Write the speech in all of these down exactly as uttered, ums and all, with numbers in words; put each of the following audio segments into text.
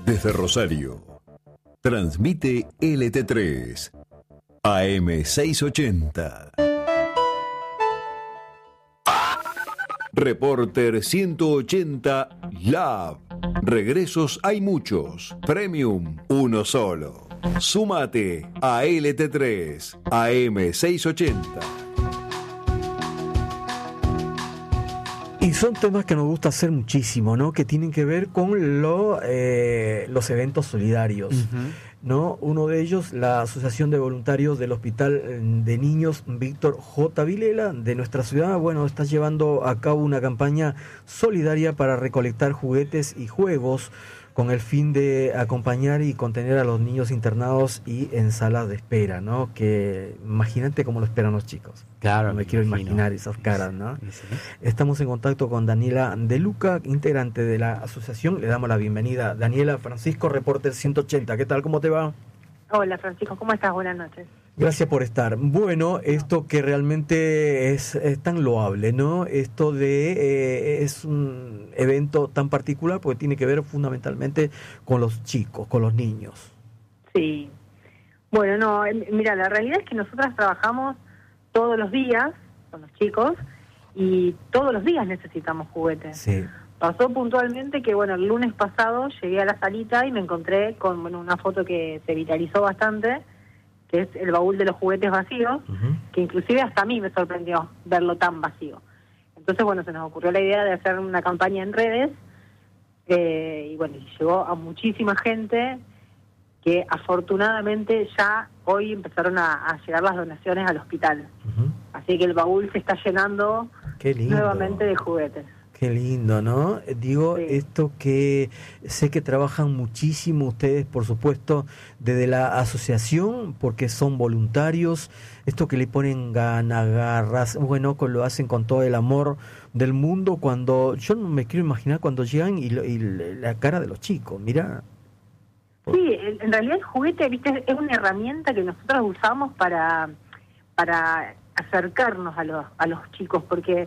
Desde Rosario, transmite L T tres, A M seiscientos ochenta. Reporter ciento ochenta Lab. Regresos hay muchos. Premium, uno solo. Súmate a L T tres, A M seiscientos ochenta. Y son temas que nos gusta hacer muchísimo, ¿no? Que tienen que ver con lo, eh, los eventos solidarios, uh-huh. ¿no? Uno de ellos, la Asociación de Voluntarios del Hospital de Niños Víctor J. Vilela de nuestra ciudad, bueno, está llevando a cabo una campaña solidaria para recolectar juguetes y juegos con el fin de acompañar y contener a los niños internados y en salas de espera, ¿no? Que imagínate cómo lo esperan los chicos. Claro, no me, me quiero imagino. imaginar esas caras, ¿no? Sí, sí. Estamos en contacto con Daniela De Luca, integrante de la asociación. Le damos la bienvenida. Daniela, Francisco, Reporter ciento ochenta. ¿Qué tal? ¿Cómo te va? Hola, Francisco. ¿Cómo estás? Buenas noches. Gracias por estar. Bueno, esto que realmente es, es tan loable, ¿no? Esto de eh, es un evento tan particular porque tiene que ver fundamentalmente con los chicos, con los niños. Sí. Bueno, no, mira, la realidad es que nosotras trabajamos todos los días con los chicos y todos los días necesitamos juguetes. Sí. Pasó puntualmente que, bueno, el lunes pasado llegué a la salita y me encontré con, bueno, una foto que se viralizó bastante, que es el baúl de los juguetes vacíos, uh-huh. que inclusive hasta a mí me sorprendió verlo tan vacío. Entonces, bueno, se nos ocurrió la idea de hacer una campaña en redes, eh, y bueno, y llegó a muchísima gente que afortunadamente ya hoy empezaron a, a llegar las donaciones al hospital. Uh-huh. Así que el baúl se está llenando nuevamente de juguetes. Qué lindo, ¿no? Digo, sí. Esto que sé que trabajan muchísimo ustedes, por supuesto, desde la asociación, porque son voluntarios, esto que le ponen ganas, garras, bueno, lo hacen con todo el amor del mundo, cuando yo no me quiero imaginar cuando llegan y, lo, y la cara de los chicos, mira. Sí, en realidad el juguete, viste, es una herramienta que nosotros usamos para, para acercarnos a los, a los chicos, porque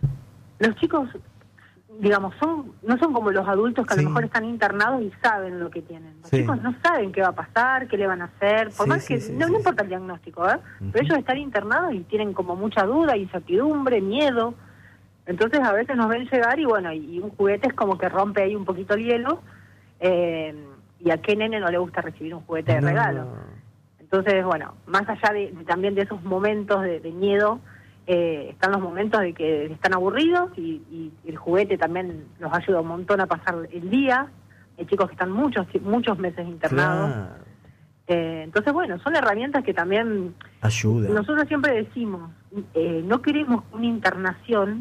los chicos, digamos, son no son como los adultos que sí. a lo mejor están internados y saben lo que tienen. Los sí. chicos no saben qué va a pasar, qué le van a hacer, por sí, más que sí, sí, no, sí, no importa el diagnóstico, ¿eh? Uh-huh. Pero ellos están internados y tienen como mucha duda, incertidumbre, miedo. Entonces a veces nos ven llegar y bueno, y un juguete es como que rompe ahí un poquito el hielo, eh, y a qué nene no le gusta recibir un juguete de no. regalo. Entonces, bueno, más allá de, de también de esos momentos de, de miedo, Eh, están los momentos de que están aburridos y, y el juguete también los ayuda un montón a pasar el día. Hay chicos que están muchos muchos meses internados. Claro. Eh, entonces, bueno, son herramientas que también ayudan. Nosotros siempre decimos, eh, no queremos que una internación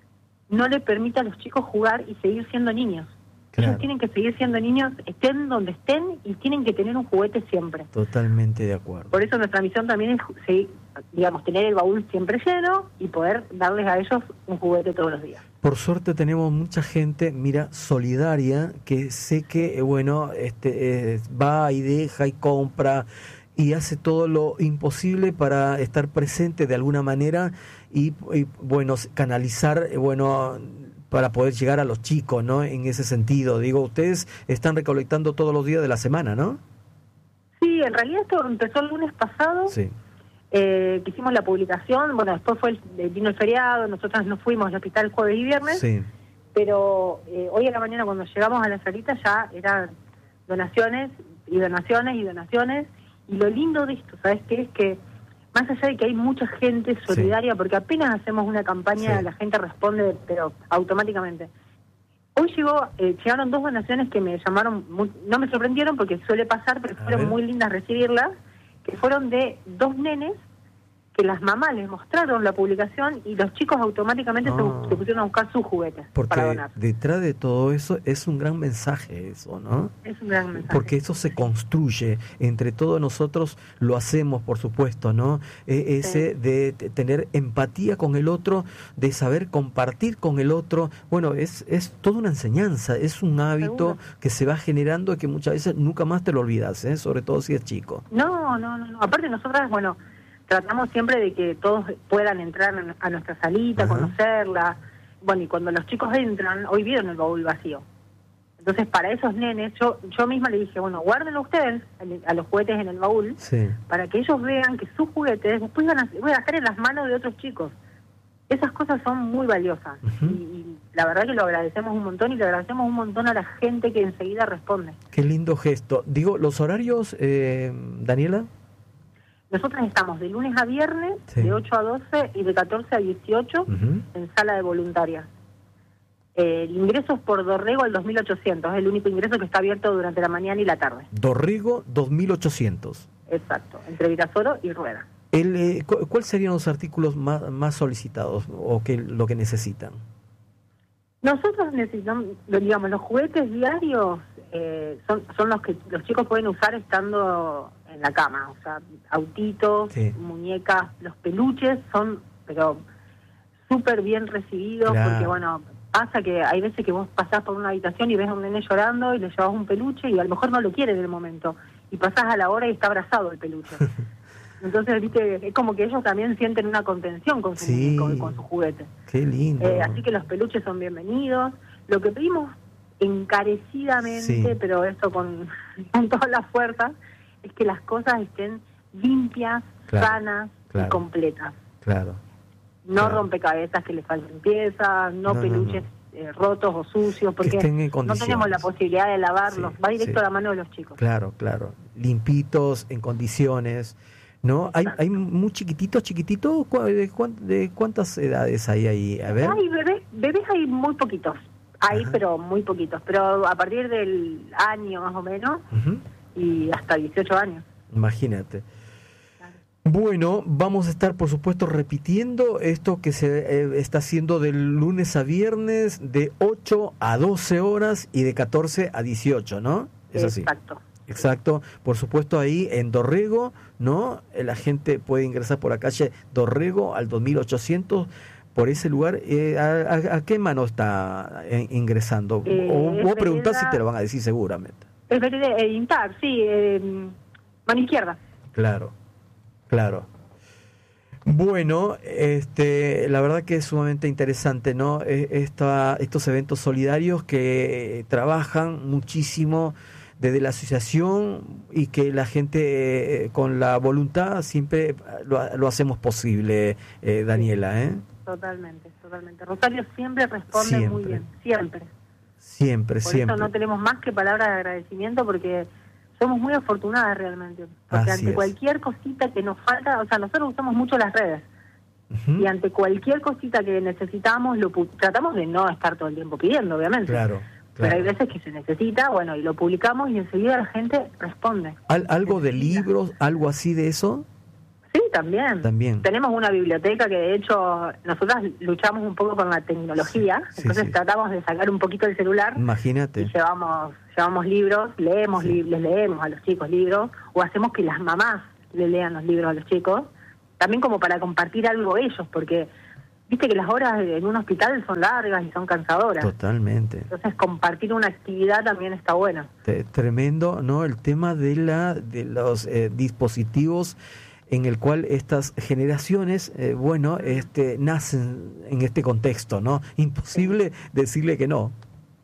no le permita a los chicos jugar y seguir siendo niños. Claro. Ellos tienen que seguir siendo niños, estén donde estén, y tienen que tener un juguete siempre. Totalmente de acuerdo. Por eso nuestra misión también es seguir, digamos, tener el baúl siempre lleno y poder darles a ellos un juguete todos los días. Por suerte tenemos mucha gente, mira, solidaria, que sé que, bueno, este eh, va y deja y compra y hace todo lo imposible para estar presente de alguna manera y, y bueno, canalizar, bueno, para poder llegar a los chicos, ¿no? En ese sentido, digo, ustedes están recolectando todos los días de la semana, ¿no? Sí, en realidad esto empezó el lunes pasado, sí. eh, que hicimos la publicación, bueno, después fue el, vino el feriado, nosotros nos fuimos al hospital jueves y viernes, sí. pero eh, hoy a la mañana cuando llegamos a la salita ya eran donaciones y donaciones y donaciones, y lo lindo de esto, ¿sabes qué? Es que más allá de que hay mucha gente solidaria, sí. porque apenas hacemos una campaña, sí. la gente responde, pero automáticamente. Hoy llegó, eh, llegaron dos donaciones que me llamaron, muy, no me sorprendieron porque suele pasar, pero fueron muy lindas recibirlas, que fueron de dos nenes que las mamás les mostraron la publicación y los chicos automáticamente no. se, se pusieron a buscar sus juguetes porque para donar. Detrás de todo eso es un gran mensaje eso, ¿no? Es un gran mensaje. Porque eso se construye, entre todos nosotros lo hacemos, por supuesto, ¿no? Eh, ese sí. de t- tener empatía con el otro, de saber compartir con el otro, bueno, es, es toda una enseñanza, es un hábito ¿Seguro? que se va generando y que muchas veces nunca más te lo olvidas, ¿eh? Sobre todo si es chico. No, no, no, no. Aparte nosotras, bueno, tratamos siempre de que todos puedan entrar a nuestra salita, Ajá. conocerla. Bueno, y cuando los chicos entran, hoy vieron el baúl vacío. Entonces, para esos nenes, yo yo misma le dije, bueno, guárdenlo ustedes a los juguetes en el baúl, sí. para que ellos vean que sus juguetes después van a, van a estar en las manos de otros chicos. Esas cosas son muy valiosas. Uh-huh. y, y la verdad que lo agradecemos un montón y le agradecemos un montón a la gente que enseguida responde. Qué lindo gesto. Digo, ¿los horarios, eh, Daniela? Nosotros estamos de lunes a viernes, sí. de ocho a doce y de catorce a dieciocho, uh-huh. en sala de voluntarias. Eh, el ingreso es por Dorrego al dos mil ochocientos, es el único ingreso que está abierto durante la mañana y la tarde. Dorrego dos mil ochocientos. Exacto, entre Virasoro y Rueda. El, eh, ¿Cuáles serían los artículos más, más solicitados o que, lo que necesitan? Nosotros necesitamos, digamos, los juguetes diarios eh, son, son los que los chicos pueden usar estando en la cama, o sea, autitos, sí. muñecas, los peluches son, pero súper bien recibidos, claro. porque bueno, pasa que hay veces que vos pasás por una habitación y ves a un nene llorando y le llevas un peluche y a lo mejor no lo quiere en el momento, y pasás a la hora y está abrazado el peluche. Entonces, viste, es como que ellos también sienten una contención con su, sí, con, con su juguete. Qué lindo. Eh, así que los peluches son bienvenidos. Lo que pedimos encarecidamente, sí. pero eso con, con todas las fuerzas, es que las cosas estén limpias, claro, sanas, claro, y completas. Claro. No claro. rompecabezas que le falten piezas, no, no peluches no, no. Eh, rotos o sucios, porque no tenemos la posibilidad de lavarlos. Sí, va directo sí. a la mano de los chicos. Claro, claro. Limpitos, en condiciones. ¿No? ¿Hay, hay muy chiquititos, chiquititos? ¿De, ¿De cuántas edades hay ahí? A ver. Hay bebés, bebés hay muy poquitos. Hay, ajá, pero muy poquitos. Pero a partir del año más o menos, uh-huh, y hasta dieciocho años. Imagínate. Claro. Bueno, vamos a estar, por supuesto, repitiendo esto que se eh, está haciendo de lunes a viernes, de ocho a doce horas y de catorce a dieciocho, ¿no? Es así. Exacto. Exacto, por supuesto ahí en Dorrego, ¿no? La gente puede ingresar por la calle Dorrego al dos mil ochocientos, por ese lugar. Eh, ¿a, a, ¿A qué mano está eh, ingresando? Eh, o vos preguntás si te lo van a decir seguramente. Es verdad, eh, Intar, sí, eh, mano izquierda. Claro, claro. Bueno, este, la verdad que es sumamente interesante, ¿no? Esta, estos eventos solidarios que trabajan muchísimo desde la asociación y que la gente eh, con la voluntad siempre lo, lo hacemos posible, eh, Daniela, ¿eh? Totalmente, totalmente. Rosario siempre responde siempre. muy bien, siempre. Siempre, Por siempre. Por eso no tenemos más que palabras de agradecimiento porque somos muy afortunadas realmente. Porque Así ante es. cualquier cosita que nos falta, o sea, nosotros usamos mucho las redes. Uh-huh. Y ante cualquier cosita que necesitamos, lo tratamos de no estar todo el tiempo pidiendo, obviamente. Claro. Claro. Pero hay veces que se necesita, bueno, y lo publicamos y enseguida la gente responde. ¿Al, ¿Algo de libros, algo así de eso? Sí, también. También. Tenemos una biblioteca que de hecho nosotras luchamos un poco con la tecnología, sí, entonces sí, tratamos de sacar un poquito el celular. Imagínate. Y llevamos, llevamos libros, leemos, sí, li- les leemos a los chicos libros, o hacemos que las mamás le lean los libros a los chicos, también como para compartir algo ellos, porque viste que las horas en un hospital son largas y son cansadoras. Totalmente. Entonces compartir una actividad también está bueno. Tremendo, ¿no? El tema de la de los eh, dispositivos en el cual estas generaciones, eh, bueno, este nacen en este contexto, ¿no? Imposible sí. decirle que no.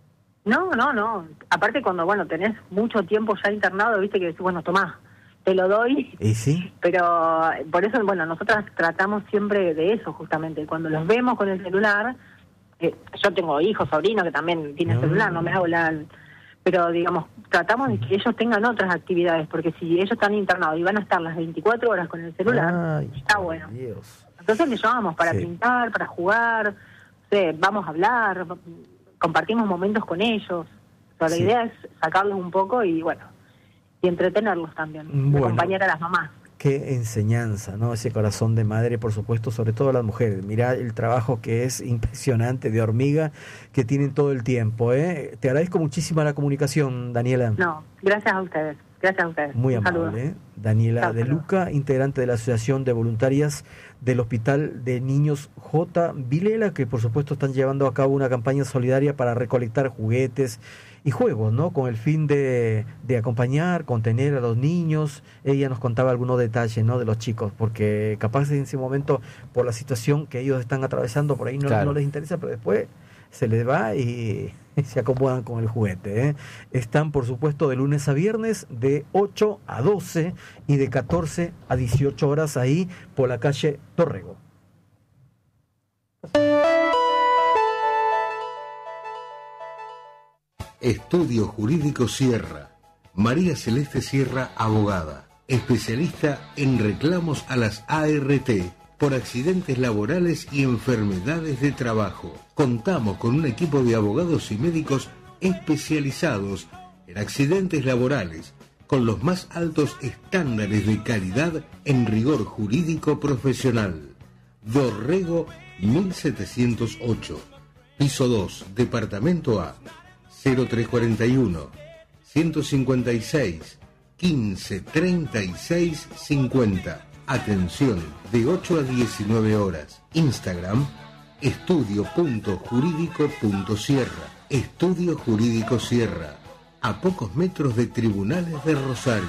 No, no, no. Aparte cuando, bueno, tenés mucho tiempo ya internado, viste que decís, bueno, tomá, te lo doy. ¿Y sí? Pero por eso, bueno, nosotras tratamos siempre de eso, justamente. Cuando los vemos con el celular, eh, yo tengo hijos, sobrinos que también tienen no. celular, no me hago la... Pero, digamos, tratamos de que ellos tengan otras actividades, porque si ellos están internados y van a estar las veinticuatro horas con el celular, Ay, está bueno. Dios. Entonces les llamamos para sí. pintar, para jugar, no sé, vamos a hablar, compartimos momentos con ellos. O sea, la sí. idea es sacarlos un poco y, bueno, y entretenerlos también, bueno, acompañar a las mamás. Qué enseñanza, ¿no? Ese corazón de madre, por supuesto, sobre todo las mujeres. Mirá el trabajo que es impresionante de hormiga que tienen todo el tiempo, ¿eh? Te agradezco muchísimo la comunicación, Daniela. No, gracias a ustedes. Gracias a ustedes. Muy un amable, ¿eh? Daniela Chao, de Luca, integrante de la Asociación de Voluntarias del Hospital de Niños J. Vilela, que por supuesto están llevando a cabo una campaña solidaria para recolectar juguetes y juegos, ¿no? Con el fin de, de acompañar, contener a los niños. Ella nos contaba algunos detalles, ¿no? De los chicos, porque capaz en ese momento, por la situación que ellos están atravesando, por ahí no, claro. no les interesa, pero después se les va y se acomodan con el juguete, ¿eh? Están, por supuesto, de lunes a viernes de ocho a doce y de catorce a dieciocho horas ahí por la calle Dorrego. Estudio Jurídico Sierra. María Celeste Sierra, abogada, especialista en reclamos a las A R T por accidentes laborales y enfermedades de trabajo. Contamos con un equipo de abogados y médicos especializados en accidentes laborales, con los más altos estándares de calidad en rigor jurídico profesional. Dorrego mil setecientos ocho, piso dos, departamento A, cero tres cuarenta y uno, ciento cincuenta y seis, quince, treinta y seis, cincuenta. Atención, de ocho a diecinueve horas. Instagram, estudio punto jurídico punto sierra. Estudio Jurídico Sierra, a pocos metros de Tribunales de Rosario.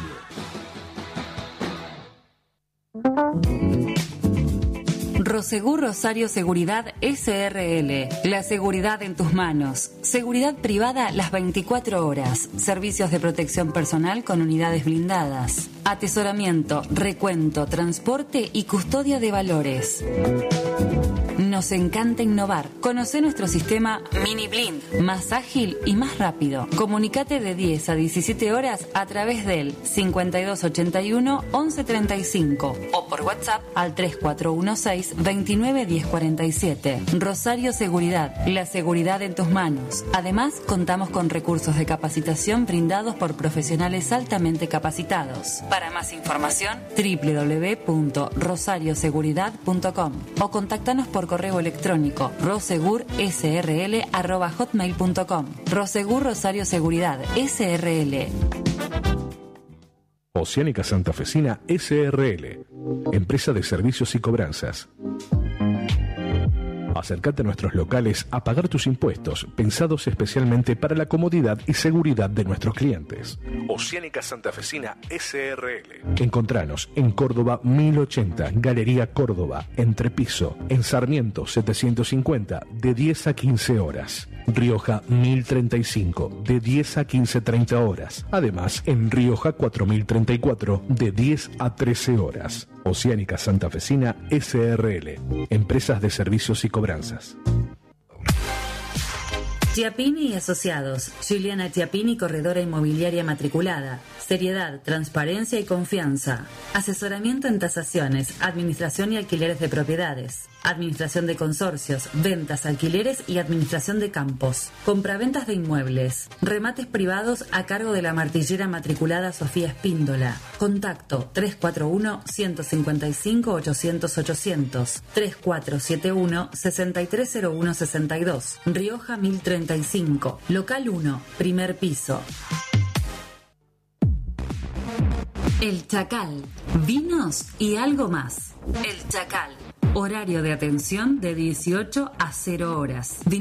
Prosegur Rosario Seguridad S R L. La seguridad en tus manos. Seguridad privada las veinticuatro horas. Servicios de protección personal con unidades blindadas. Atesoramiento, recuento, transporte y custodia de valores. Nos encanta innovar. Conoce nuestro sistema Mini Blind, más ágil y más rápido. Comunicate de diez a diecisiete horas a través del cincuenta y dos ochenta y uno once treinta y cinco o por WhatsApp al tres cuatro uno seis veintinueve diez cuarenta y siete. Rosario Seguridad, la seguridad en tus manos. Además, contamos con recursos de capacitación brindados por profesionales altamente capacitados. Para más información, doble u doble u doble u punto rosario seguridad punto com o contáctanos por correo electrónico rosegur s r l arroba hotmail punto com. Rosegur Rosario Seguridad S R L. Oceánica Santafesina S R L, empresa de servicios y cobranzas. Acércate a nuestros locales a pagar tus impuestos, pensados especialmente para la comodidad y seguridad de nuestros clientes. Oceánica Santafesina S R L. Encontranos en Córdoba mil ochenta, Galería Córdoba, Entrepiso, en Sarmiento setecientos cincuenta, de diez a quince horas. Rioja mil treinta y cinco, de diez a quince treinta horas. Además, en Rioja cuatro mil treinta y cuatro, de diez a trece horas. Oceánica Santafesina S R L, empresas de servicios y cobranzas. Chiappini y Asociados, Juliana Chiappini, corredora inmobiliaria matriculada. Seriedad, transparencia y confianza. Asesoramiento en tasaciones, administración y alquileres de propiedades. Administración de consorcios, ventas, alquileres y administración de campos. Compraventas de inmuebles. Remates privados a cargo de la martillera matriculada Sofía Espíndola. Contacto tres cuatro uno, uno cinco cinco, ochocientos, ochocientos. tres cuatro siete uno, seis tres cero uno seis dos. Rioja mil treinta y cinco. Local uno, primer piso. El Chacal, vinos y algo más. El Chacal, horario de atención de dieciocho a cero horas.